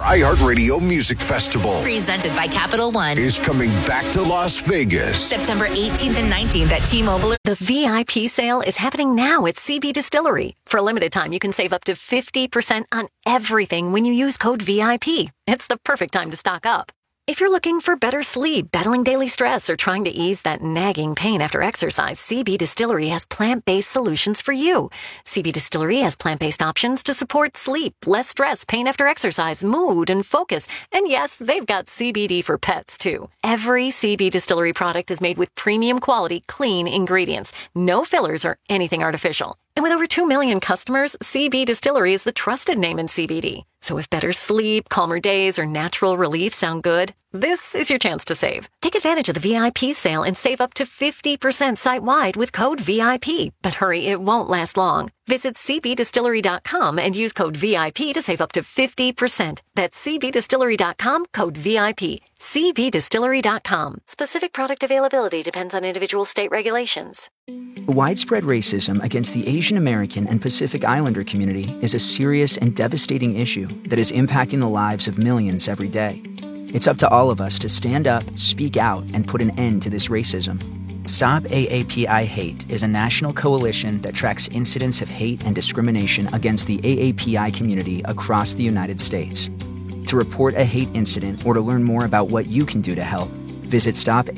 iHeartRadio Music Festival presented by Capital One is coming back to Las Vegas. September 18th and 19th at T-Mobile. The VIP sale is happening now at CB Distillery. For a limited time, you can save up to 50% on everything when you use code VIP. It's the perfect time to stock up. If you're looking for better sleep, battling daily stress, or trying to ease that nagging pain after exercise, CB Distillery has plant-based solutions for you. CB Distillery has plant-based options to support sleep, less stress, pain after exercise, mood, and focus. And yes, they've got CBD for pets, too. Every CB Distillery product is made with premium quality, clean ingredients. No fillers or anything artificial. And with over 2 million customers, CB Distillery is the trusted name in CBD. So if better sleep, calmer days, or natural relief sound good, this is your chance to save. Take advantage of the VIP sale and save up to 50% site-wide with code VIP. But hurry, it won't last long. Visit cbdistillery.com and use code VIP to save up to 50%. That's cbdistillery.com, code VIP. cbdistillery.com. Specific product availability depends on individual state regulations. Widespread racism against the Asian American and Pacific Islander community is a serious and devastating issue that is impacting the lives of millions every day. It's up to all of us to stand up, speak out, and put an end to this racism. Stop AAPI Hate is a national coalition that tracks incidents of hate and discrimination against the AAPI community across the United States. To report a hate incident or to learn more about what you can do to help, visit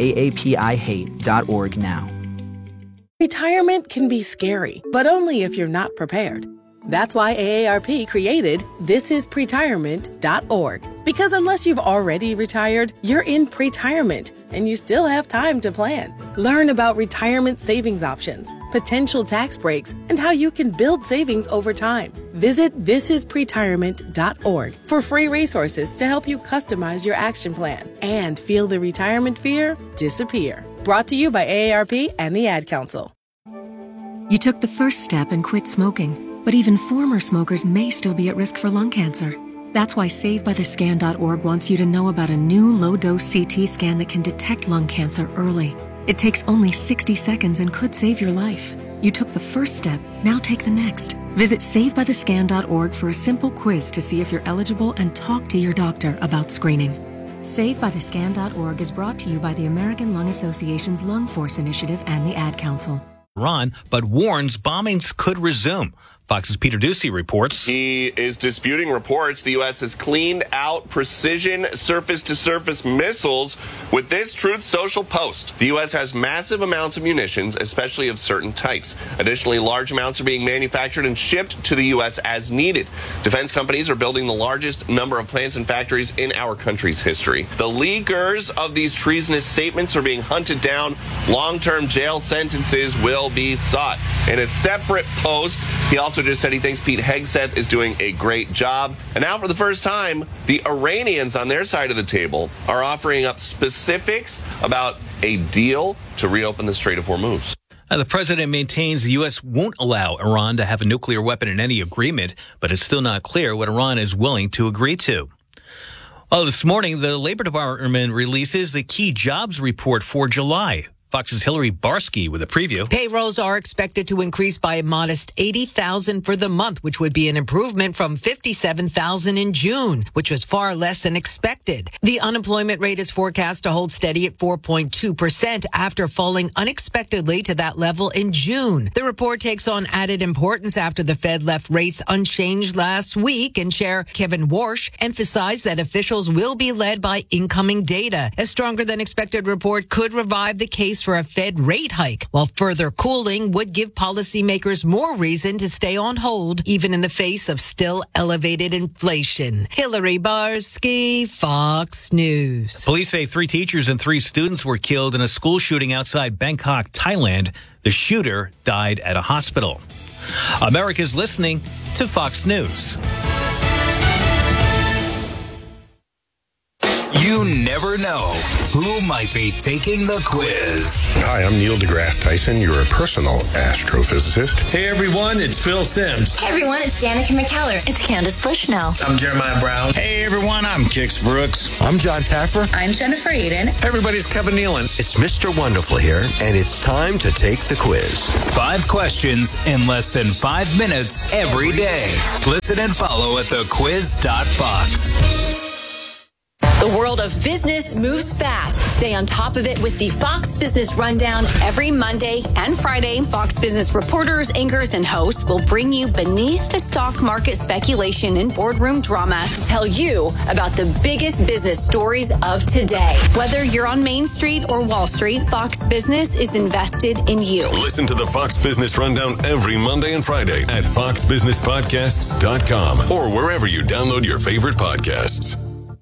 stopaapihate.org now. Retirement can be scary, but only if you're not prepared. That's why AARP created thisispretirement.org. Because unless you've already retired, you're in pretirement, and you still have time to plan. Learn about retirement savings options, potential tax breaks, and how you can build savings over time. Visit thisispretirement.org for free resources to help you customize your action plan and feel the retirement fear disappear. Brought to you by AARP and the Ad Council. You took the first step and quit smoking. But even former smokers may still be at risk for lung cancer. That's why SaveByTheScan.org wants you to know about a new low-dose CT scan that can detect lung cancer early. It takes only 60 seconds and could save your life. You took the first step, now take the next. Visit SaveByTheScan.org for a simple quiz to see if you're eligible and talk to your doctor about screening. SaveByTheScan.org is brought to you by the American Lung Association's Lung Force Initiative and the Ad Council. Iran, but warns bombings could resume. Fox's Peter Ducey reports. He is disputing reports the U.S. has cleaned out precision surface-to-surface missiles with this Truth Social post. The U.S. has massive amounts of munitions, especially of certain types. Additionally, large amounts are being manufactured and shipped to the U.S. as needed. Defense companies are building the largest number of plants and factories in our country's history. The leakers of these treasonous statements are being hunted down. Long-term jail sentences will be sought. In a separate post, he also just said he thinks Pete Hegseth is doing a great job. And now for the first time, the Iranians on their side of the table are offering up specifics about a deal to reopen the Strait of Hormuz. The president maintains the U.S. won't allow Iran to have a nuclear weapon in any agreement, but it's still not clear what Iran is willing to agree to. Well, this morning, the Labor Department releases the key jobs report for July. Fox's Hillary Barsky with a preview. Payrolls are expected to increase by a modest 80,000 for the month, which would be an improvement from 57,000 in June, which was far less than expected. The unemployment rate is forecast to hold steady at 4.2% after falling unexpectedly to that level in June. The report takes on added importance after the Fed left rates unchanged last week, and Chair Kevin Warsh emphasized that officials will be led by incoming data. A stronger than expected report could revive the case for a Fed rate hike, while further cooling would give policymakers more reason to stay on hold, even in the face of still elevated inflation. Hillary Barsky, Fox News. Police say 3 teachers and 3 students were killed in a school shooting outside Bangkok, Thailand. The shooter died at a hospital. America's listening to Fox News. You never know who might be taking the quiz. Hi, I'm Neil deGrasse Tyson, your personal astrophysicist. Hey everyone, it's Phil Simms. Hey everyone, it's Danica McKellar. It's Candace Bushnell. I'm Jeremiah Brown. Hey everyone, I'm Kix Brooks. I'm John Taffer. I'm Jennifer Aiden. Hey everybody, it's Kevin Nealon. It's Mr. Wonderful here, and it's time to take the quiz. 5 questions in less than 5 minutes every day. Listen and follow at thequiz.fox. The world of business moves fast. Stay on top of it with the Fox Business Rundown. Every Monday and Friday, Fox Business reporters, anchors, and hosts will bring you beneath the stock market speculation and boardroom drama to tell you about the biggest business stories of today. Whether you're on Main Street or Wall Street, Fox Business is invested in you. Listen to the Fox Business Rundown every Monday and Friday at foxbusinesspodcasts.com or wherever you download your favorite podcasts.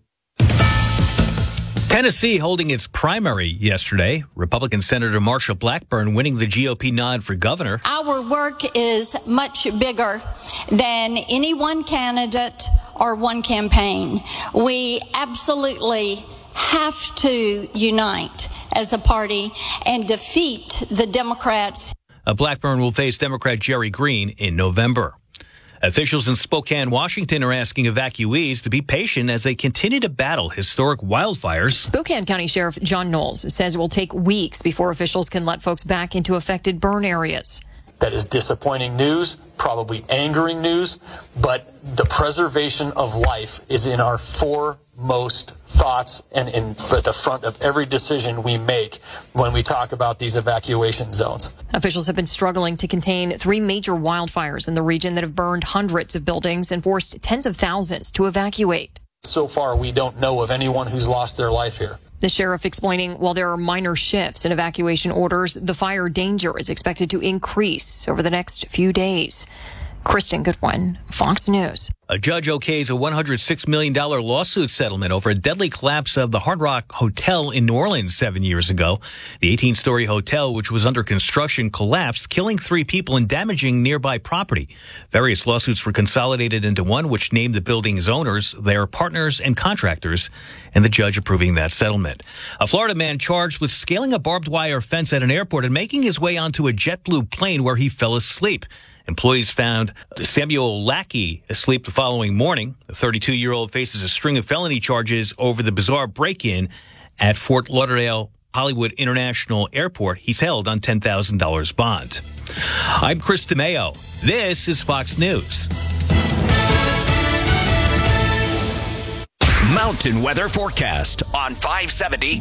Tennessee holding its primary yesterday. Republican Senator Marsha Blackburn winning the GOP nod for governor. Our work is much bigger than any one candidate or one campaign. We absolutely have to unite as a party and defeat the Democrats. Blackburn will face Democrat Jerry Green in November. Officials in Spokane, Washington are asking evacuees to be patient as they continue to battle historic wildfires. Spokane County Sheriff John Knowles says it will take weeks before officials can let folks back into affected burn areas. That is disappointing news, probably angering news, but the preservation of life is in our foremost thoughts and at the front of every decision we make when we talk about these evacuation zones. Officials have been struggling to contain 3 major wildfires in the region that have burned hundreds of buildings and forced tens of thousands to evacuate. So far, we don't know of anyone who's lost their life here. The sheriff explaining while there are minor shifts in evacuation orders, the fire danger is expected to increase over the next few days. Kristen Goodwin, Fox News. A judge okays a $106 million lawsuit settlement over a deadly collapse of the Hard Rock Hotel in New Orleans 7 years ago. The 18-story hotel, which was under construction, collapsed, killing 3 people and damaging nearby property. Various lawsuits were consolidated into one, which named the building's owners, their partners, and contractors, and the judge approving that settlement. A Florida man charged with scaling a barbed wire fence at an airport and making his way onto a JetBlue plane where he fell asleep. Employees found Samuel Lackey asleep the following morning. The 32-year-old faces a string of felony charges over the bizarre break-in at Fort Lauderdale Hollywood International Airport. He's held on $10,000 bond. I'm Chris DeMeo. This is Fox News. Mountain weather forecast on 570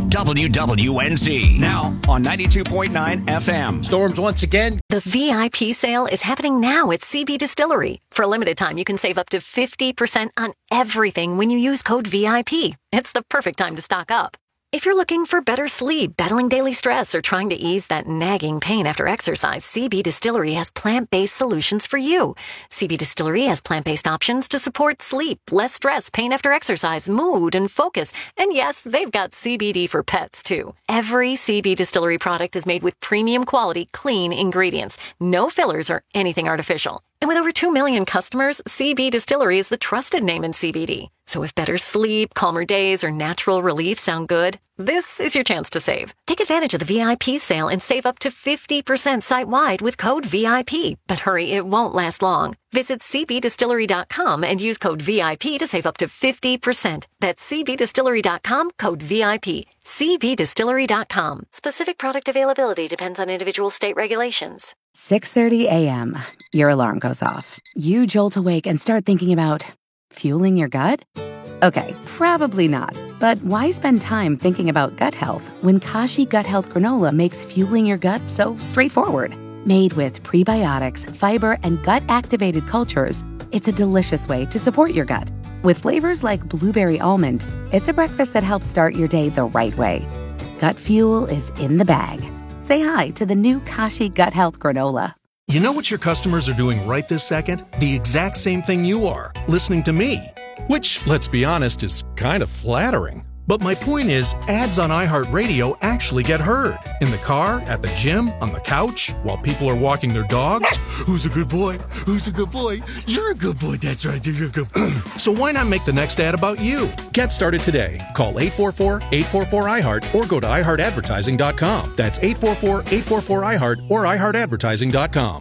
WWNZ. Now on 92.9 FM. Storms once again. The VIP sale is happening now at CB Distillery. For a limited time, you can save up to 50% on everything when you use code VIP. It's the perfect time to stock up. If you're looking for better sleep, battling daily stress, or trying to ease that nagging pain after exercise, CB Distillery has plant-based solutions for you. CB Distillery has plant-based options to support sleep, less stress, pain after exercise, mood, and focus. And yes, they've got CBD for pets, too. Every CB Distillery product is made with premium quality, clean ingredients. No fillers or anything artificial. And with over 2 million customers, CB Distillery is the trusted name in CBD. So if better sleep, calmer days, or natural relief sound good, this is your chance to save. Take advantage of the VIP sale and save up to 50% site-wide with code VIP. But hurry, it won't last long. Visit cbdistillery.com and use code VIP to save up to 50%. That's cbdistillery.com, code VIP. cbdistillery.com. Specific product availability depends on individual state regulations. 6:30 a.m. Your alarm goes off. You jolt awake and start thinking about fueling your gut? Okay, probably not. But why spend time thinking about gut health when Kashi Gut Health Granola makes fueling your gut so straightforward? Made with prebiotics, fiber, and gut-activated cultures, it's a delicious way to support your gut. With flavors like blueberry almond, it's a breakfast that helps start your day the right way. Gut fuel is in the bag. Say hi to the new Kashi Gut Health Granola. You know what your customers are doing right this second? The exact same thing you are, listening to me. Which, let's be honest, is kind of flattering. But my point is, ads on iHeartRadio actually get heard. In the car, at the gym, on the couch, while people are walking their dogs. Who's a good boy? Who's a good boy? You're a good boy, that's right, you're a good boy. So why not make the next ad about you? Get started today. Call 844-844-iHeart or go to iHeartAdvertising.com. That's 844-844-iHeart or iHeartAdvertising.com.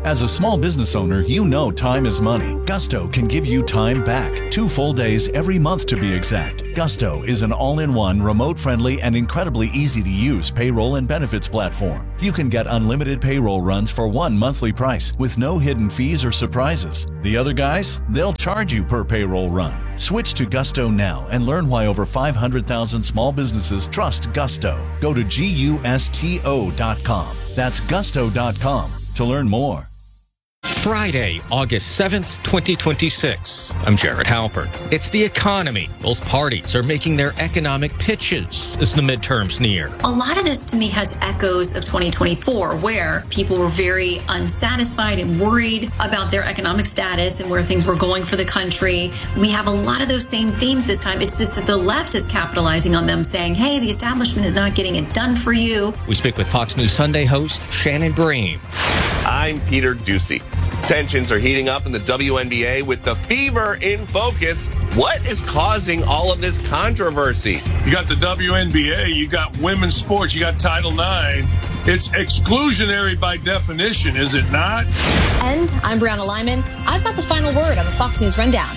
As a small business owner, you know time is money. Gusto can give you time back. 2 full days every month to be exact. Gusto is an all-in-one, remote-friendly, and incredibly easy-to-use payroll and benefits platform. You can get unlimited payroll runs for one monthly price with no hidden fees or surprises. The other guys, they'll charge you per payroll run. Switch to Gusto now and learn why over 500,000 small businesses trust Gusto. Go to GUSTO.com. That's Gusto.com to learn more. Friday, August 7th, 2026. I'm Jared Halpern. It's the economy. Both parties are making their economic pitches as the midterms near. A lot of this to me has echoes of 2024, where people were very unsatisfied and worried about their economic status and where things were going for the country. We have a lot of those same themes this time. It's just that the left is capitalizing on them, saying, hey, the establishment is not getting it done for you. We speak with Fox News Sunday host Shannon Bream. I'm Peter Ducey. Tensions are heating up in the WNBA with the fever in focus. What is causing all of this controversy? You got the WNBA, you got women's sports, you got Title IX. It's exclusionary by definition, is it not? And I'm Brianna Lyman. I've got the final word on the Fox News Rundown.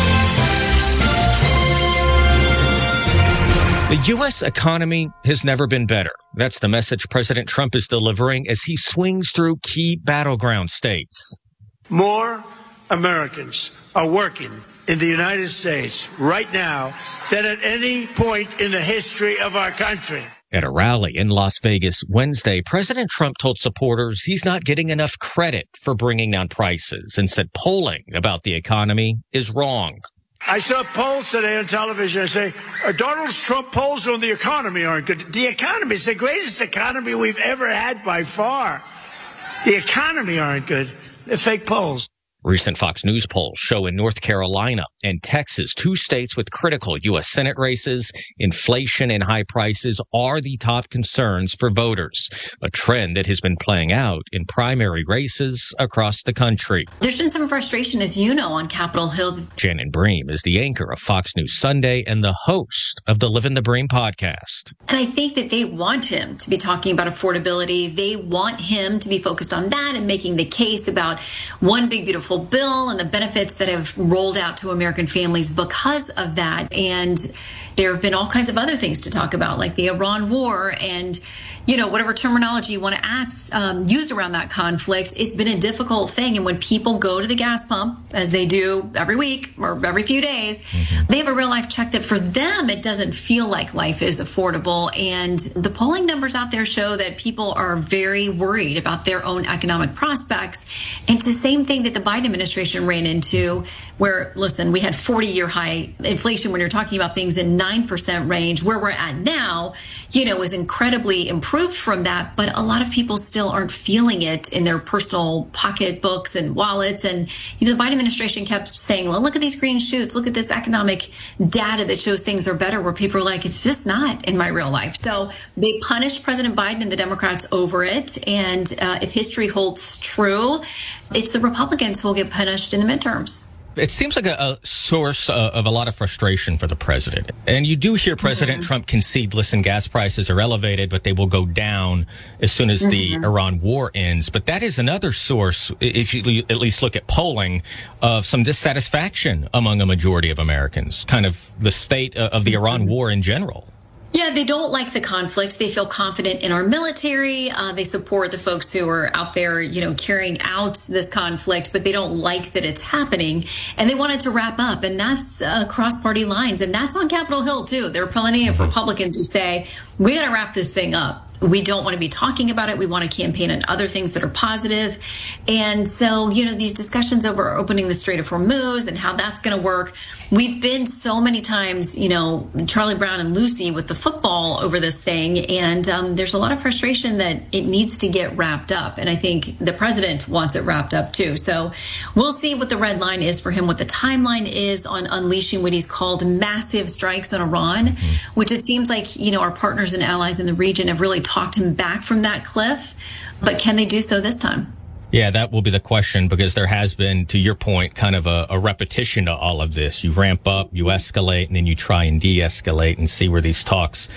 The U.S. economy has never been better. That's the message President Trump is delivering as he swings through key battleground states. More Americans are working in the United States right now than at any point in the history of our country. At a rally in Las Vegas Wednesday, President Trump told supporters he's not getting enough credit for bringing down prices and said polling about the economy is wrong. I saw polls today on television. I say, Donald Trump polls on the economy aren't good. The economy is the greatest economy we've ever had by far. The economy aren't good. They're fake polls. Recent Fox News polls show in North Carolina and Texas, 2 states with critical U.S. Senate races, inflation and high prices are the top concerns for voters, a trend that has been playing out in primary races across the country. There's been some frustration, as you know, on Capitol Hill. Shannon Bream is the anchor of Fox News Sunday and the host of the Living the Bream podcast. And I think that they want him to be talking about affordability. They want him to be focused on that and making the case about one big, beautiful bill and the benefits that have rolled out to American families because of that. And there have been all kinds of other things to talk about, like the Iran war and, you know, whatever terminology you want to use around that conflict. It's been a difficult thing. And when people go to the gas pump, as they do every week or every few days, they have a real life check that for them, it doesn't feel like life is affordable. And the polling numbers out there show that people are very worried about their own economic prospects. And it's the same thing that the Biden administration ran into, where, listen, we had 40-year high inflation when you're talking about things in 9% range. Where we're at now, you know, is incredibly improved from that, but a lot of people still aren't feeling it in their personal pocketbooks and wallets. And, you know, the Biden administration kept saying, well, look at these green shoots, look at this economic data that shows things are better, where people are like, it's just not in my real life. So they punished President Biden and the Democrats over it. And if history holds true, it's the Republicans who will get punished in the midterms. It seems like a source of a lot of frustration for the president. And you do hear President Trump concede, listen, gas prices are elevated, but they will go down as soon as the Iran war ends. But that is another source, if you at least look at polling, of some dissatisfaction among a majority of Americans, kind of the state of the Iran war in general. Yeah, they don't like the conflicts. They feel confident in our military. They support the folks who are out there, you know, carrying out this conflict, but they don't like that it's happening. And they want it to wrap up. And that's across party lines. And that's on Capitol Hill, too. There are plenty of Republicans who say, we got to wrap this thing up. We don't want to be talking about it. We want to campaign on other things that are positive. And so, you know, these discussions over opening the Strait of Hormuz and how that's going to work. We've been so many times, you know, Charlie Brown and Lucy with the football over this thing. And there's a lot of frustration that it needs to get wrapped up. And I think the president wants it wrapped up, too. So we'll see what the red line is for him, what the timeline is on unleashing what he's called massive strikes on Iran, which it seems like, you know, our partners and allies in the region have really talked him back from that cliff. But can they do so this time? Yeah, that will be the question, because there has been, to your point, kind of a repetition to all of this. You ramp up, you escalate, and then you try and de-escalate and see where these talks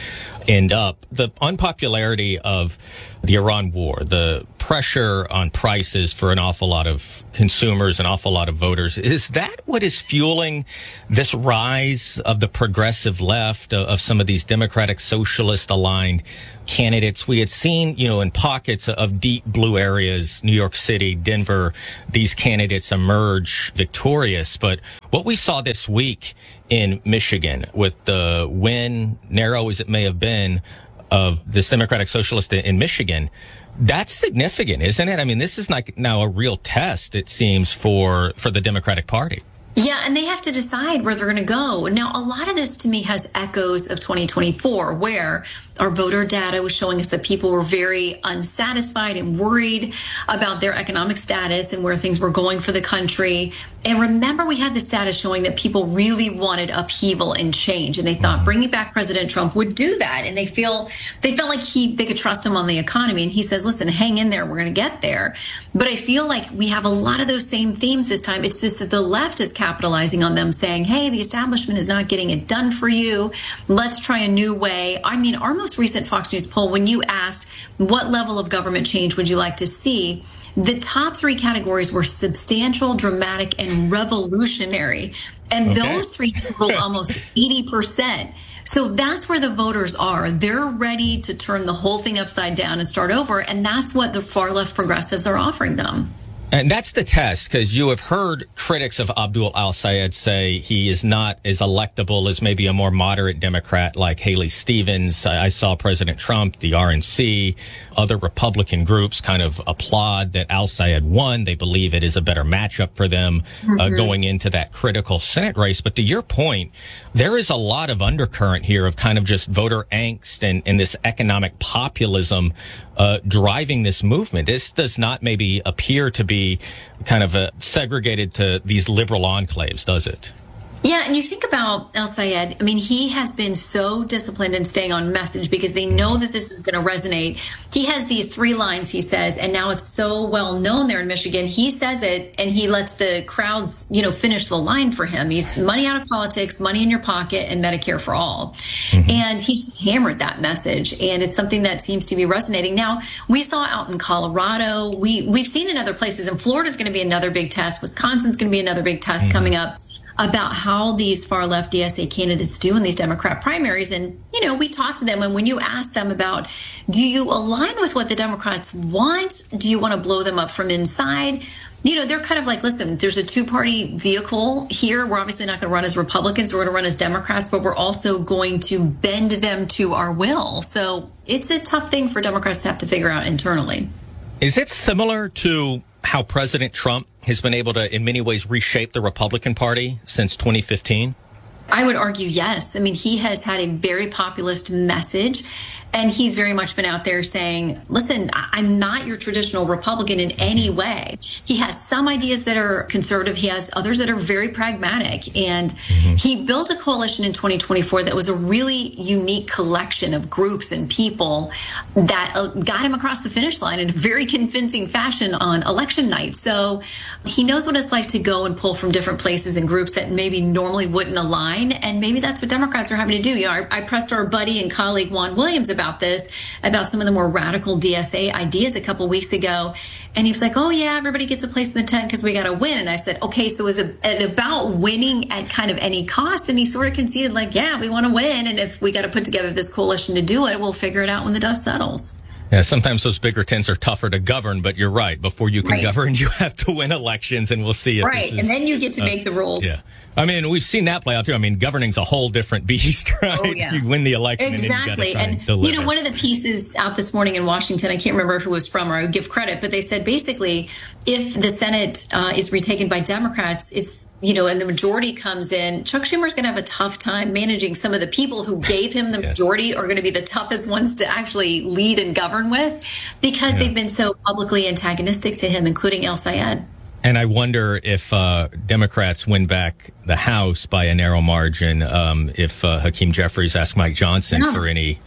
end up. The unpopularity of the Iran war, the pressure on prices for an awful lot of consumers, an awful lot of voters, is that what is fueling this rise of the progressive left, of some of these Democratic socialist aligned candidates? We had seen, in pockets of deep blue areas, New York City, Denver, these candidates emerge victorious. But what we saw this week in Michigan with the win, narrow as it may have been, of this Democratic Socialist in Michigan, that's significant, isn't it? I mean, this is like now a real test, it seems, for the Democratic Party. Yeah, and they have to decide where they're going to go. Now, a lot of this to me has echoes of 2024, where our voter data was showing us that people were very unsatisfied and worried about their economic status and where things were going for the country. And remember, we had the status showing that people really wanted upheaval and change, and they thought bringing back President Trump would do that. And they felt like they could trust him on the economy. And he says, listen, hang in there. We're going to get there. But I feel like we have a lot of those same themes this time. It's just that the left is capitalizing on them, saying, hey, the establishment is not getting it done for you. Let's try a new way. I mean, our most recent Fox News poll, when you asked what level of government change would you like to see, the top three categories were substantial, dramatic, and revolutionary. And those three total almost 80%. So that's where the voters are. They're ready to turn the whole thing upside down and start over. And that's what the far left progressives are offering them. And that's the test, because you have heard critics of Abdul al-Sayed say he is not as electable as maybe a more moderate Democrat like Haley Stevens. I saw President Trump, the RNC, other Republican groups kind of applaud that al-Sayed won. They believe it is a better matchup for them going into that critical Senate race. But to your point, there is a lot of undercurrent here of kind of just voter angst and this economic populism driving this movement. This does not maybe appear to be kind of segregated to these liberal enclaves, does it? Yeah, and you think about al-Sayed, I mean, he has been so disciplined in staying on message because they know that this is going to resonate. He has these 3 lines he says, and now it's so well known there in Michigan. He says it, and he lets the crowds, finish the line for him. He's money out of politics, money in your pocket, and Medicare for all. And he's just hammered that message, and it's something that seems to be resonating. Now, we saw out in Colorado, we've seen in other places, and Florida's going to be another big test. Wisconsin's going to be another big test coming up, about how these far left DSA candidates do in these Democrat primaries. And, we talk to them, and when you ask them about, do you align with what the Democrats want? Do you want to blow them up from inside? They're kind of like, listen, there's a 2-party vehicle here. We're obviously not going to run as Republicans. We're going to run as Democrats, but we're also going to bend them to our will. So it's a tough thing for Democrats to have to figure out internally. Is it similar to how President Trump has been able to, in many ways, reshape the Republican Party since 2015? I would argue yes. I mean, he has had a very populist message, and he's very much been out there saying, listen, I'm not your traditional Republican in any way. He has some ideas that are conservative. He has others that are very pragmatic. And he built a coalition in 2024 that was a really unique collection of groups and people that got him across the finish line in a very convincing fashion on election night. So he knows what it's like to go and pull from different places and groups that maybe normally wouldn't align. And maybe that's what Democrats are having to do. I pressed our buddy and colleague Juan Williams about some of the more radical DSA ideas a couple weeks ago. And he was like, oh, yeah, everybody gets a place in the tent because we got to win. And I said, OK, so is it about winning at kind of any cost? And he sort of conceded like, yeah, we want to win. And if we got to put together this coalition to do it, we'll figure it out when the dust settles. Yeah, sometimes those bigger tents are tougher to govern, but you're right. Before you can govern, you have to win elections, and we'll see. And then you get to make the rules. Yeah. I mean, we've seen that play out, too. I mean, governing's a whole different beast, right? Oh, yeah. You win the election, exactly. And then you one of the pieces out this morning in Washington, I can't remember who it was from, or I would give credit, but they said basically if the Senate is retaken by Democrats, it's, and the majority comes in, Chuck Schumer's going to have a tough time managing some of the people who gave him the majority are going to be the toughest ones to actually lead and govern with because they've been so publicly antagonistic to him, including al-Sayed. And I wonder if Democrats win back the House by a narrow margin, if Hakeem Jeffries asked Mike Johnson for any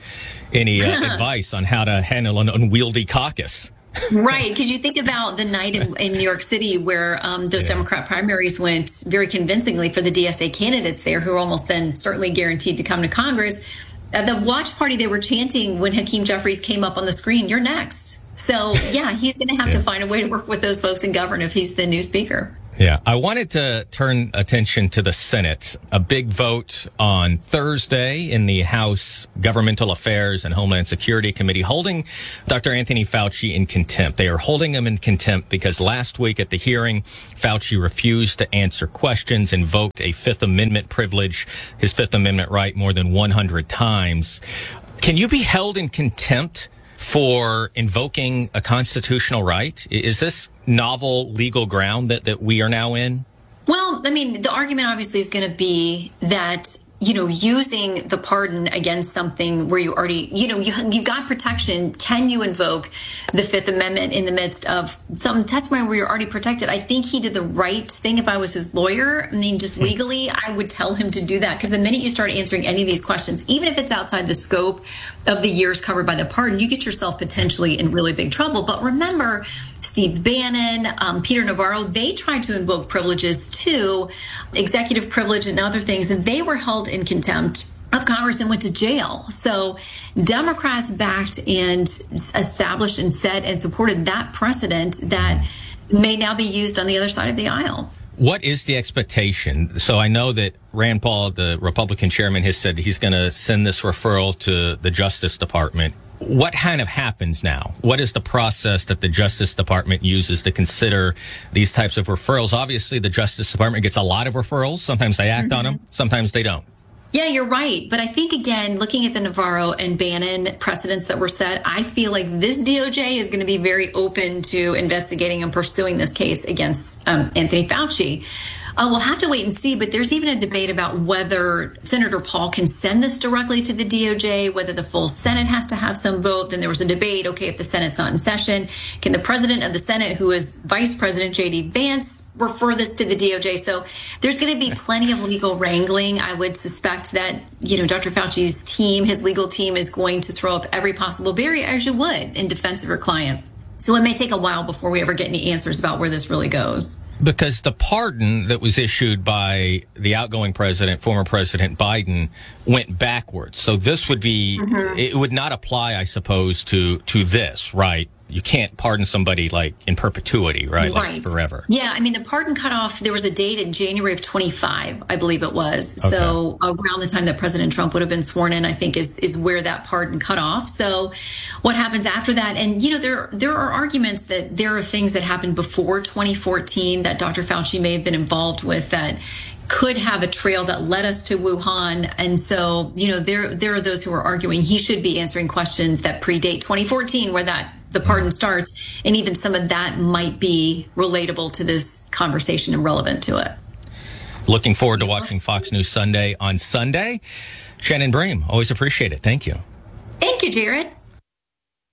advice on how to handle an unwieldy caucus. Right, because you think about the night in New York City where those Democrat primaries went very convincingly for the DSA candidates there, who are almost then certainly guaranteed to come to Congress. At the watch party, they were chanting when Hakeem Jeffries came up on the screen, "You're next." So, yeah, he's going to have to find a way to work with those folks and govern if he's the new speaker. Yeah, I wanted to turn attention to the Senate. A big vote on Thursday in the House Governmental Affairs and Homeland Security Committee holding Dr. Anthony Fauci in contempt. They are holding him in contempt because last week at the hearing, Fauci refused to answer questions, invoked a Fifth Amendment privilege, his Fifth Amendment right, more than 100 times. Can you be held in contempt for invoking a constitutional right? Is this novel legal ground that we are now in? Well, I mean, the argument obviously is going to be that, using the pardon against something where you already, you've got protection. Can you invoke the Fifth Amendment in the midst of some testimony where you're already protected? I think he did the right thing. If I was his lawyer, I mean, just legally, I would tell him to do that. Because the minute you start answering any of these questions, even if it's outside the scope of the years covered by the pardon, you get yourself potentially in really big trouble. But remember, Steve Bannon, Peter Navarro, they tried to invoke privileges too, executive privilege and other things, and they were held in contempt of Congress and went to jail. So Democrats backed and established and said and supported that precedent that may now be used on the other side of the aisle. What is the expectation? So I know that Rand Paul, the Republican chairman, has said he's going to send this referral to the Justice Department. What kind of happens now? What is the process that the Justice Department uses to consider these types of referrals? Obviously, the Justice Department gets a lot of referrals. Sometimes they act on them. Sometimes they don't. Yeah, you're right. But I think, again, looking at the Navarro and Bannon precedents that were set, I feel like this DOJ is going to be very open to investigating and pursuing this case against Anthony Fauci. We'll have to wait and see, but there's even a debate about whether Senator Paul can send this directly to the DOJ, whether the full Senate has to have some vote. Then there was a debate, okay, if the Senate's not in session, can the president of the Senate, who is Vice President J.D. Vance, refer this to the DOJ? So there's going to be plenty of legal wrangling. I would suspect that, Dr. Fauci's team, his legal team, is going to throw up every possible barrier, as you would, in defense of your client. So it may take a while before we ever get any answers about where this really goes. Because the pardon that was issued by the outgoing president, former President Biden, went backwards. So this would be, it would not apply, I suppose, to this, right? You can't pardon somebody like in perpetuity, right? Like forever. Yeah, I mean, the pardon cutoff, there was a date in January of 25, I believe it was. Okay. So around the time that President Trump would have been sworn in, I think is where that pardon cut off. So what happens after that? And, there are arguments that there are things that happened before 2014 that Dr. Fauci may have been involved with that could have a trail that led us to Wuhan. And so, there are those who are arguing he should be answering questions that predate 2014, where the pardon starts. And even some of that might be relatable to this conversation and relevant to it. Looking forward to watching Fox News Sunday on Sunday. Shannon Bream, always appreciate it. Thank you. Thank you, Jared.